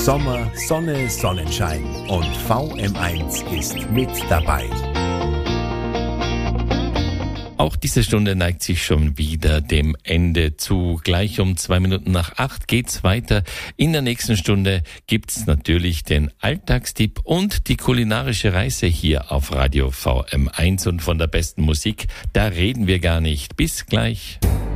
Sommer, Sonne, Sonnenschein und VM1 ist mit dabei. Auch diese Stunde neigt sich schon wieder dem Ende zu. Gleich um 7:02 geht's weiter. In der nächsten Stunde gibt's natürlich den Alltagstipp und die kulinarische Reise hier auf Radio VM1 und von der besten Musik, da reden wir gar nicht. Bis gleich.